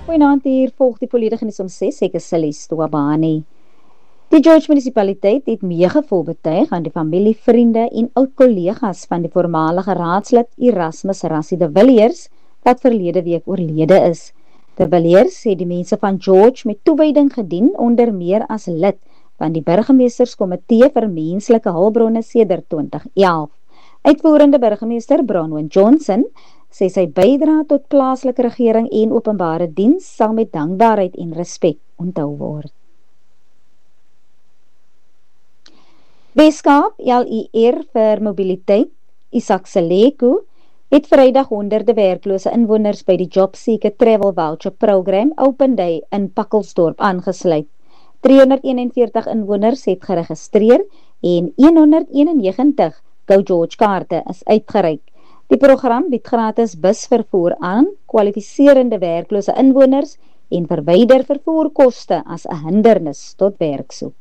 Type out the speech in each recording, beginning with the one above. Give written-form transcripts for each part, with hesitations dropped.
Goeienaand, hier volg die volledige nuus om 6, ek is Celeste Wabani. Die George munisipaliteit het meegevoel betuig aan die familie, vriende en oud-kollegas van die voormalige raadslid Erasmus Rassie de Villiers, wat verlede week oorlede is. De Villiers het die mense van George met toewyding gedien, onder meer as lid van die burgemeesterskomitee vir menslike hulpbronne sedert 2011. Uitvoerende burgemeester Bronwyn Johnson sê sy bydra tot plaaslike regering en openbare diens sal met dankbaarheid en respek onthou word. Weskaap LER vir mobiliteit, Isak Seleku, het Vrydag honderde werklose inwoners by die JobSeeker Travel Voucher Program Open Day in Pakkelsdorp aangesluit. 341 inwoners het geregistreer en 191 Go George kaarte is uitgereik. Die program bied gratis busvervoer aan, kwalifiserende werklose inwoners en verwyder vervoerkoste as 'n hindernis tot werksoek.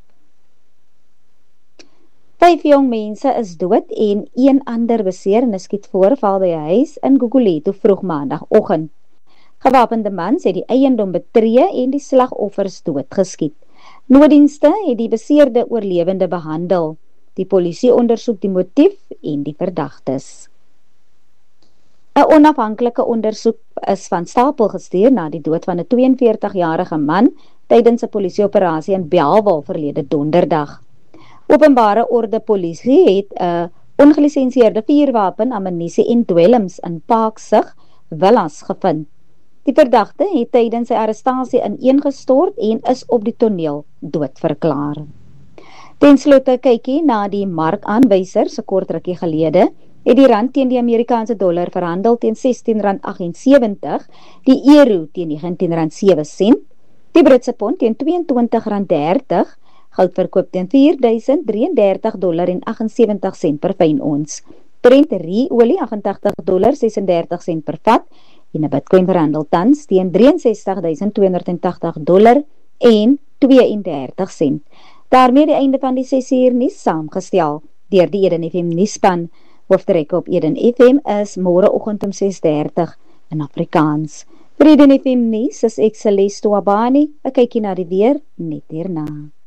5 jong mense is dood en 1 ander beseer in 'n skietvoorval by 'n huis in Gugulethu vroeg maandagoggend. Gewapende mans het die eiendom betree en die slagoffers doodgeskiet. Nooddienste het die beseerde oorlewende behandel. Die polisie ondersoek die motief en die verdagtes. 'n Onafhanklike ondersoek is van stapel gestuur na die dood van 'n 42-jarige man tydens 'n polisieoperasie in Bellville verlede donderdag. Openbare orde polisie het 'n ongelisenseerde vuurwapen, ammunisie en dwelms in Parksig villas gevind. Die verdagte het tydens sy arrestasie ineengestort en is op die toneel doodverklaar. Ten slotte kykie na die markaanwysers 'n kort rukkie gelede, het die rand teen die Amerikaanse dollar verhandel teen R16.78, die euro teen R19.07, die Britse pond teen R22.30, goud verkoop teen $4.033.78 per fyn ons. Brent olie $88.36 per vat en 'n Bitcoin verhandel tans teen $63.280 en 32 daarmee die einde van die 6 uur nuus saamgestel deur die Eden FM nuusspan. Hoofdrek op Eden FM is môreoggend om 6:30 in Afrikaans. Vir Eden FM nuus is ek Celeste Wabani, 'n kykie na die weer net hierna.